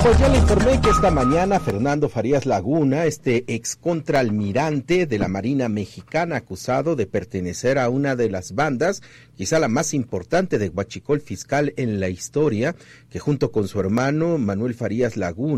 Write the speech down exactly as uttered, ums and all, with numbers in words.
pues ya le informé que esta mañana Fernando Farías Laguna, este ex contraalmirante de la Marina Mexicana acusado de pertenecer a una de las bandas, quizá la más importante de Huachicol Fiscal en la historia, que junto con su hermano Manuel Farías Laguna,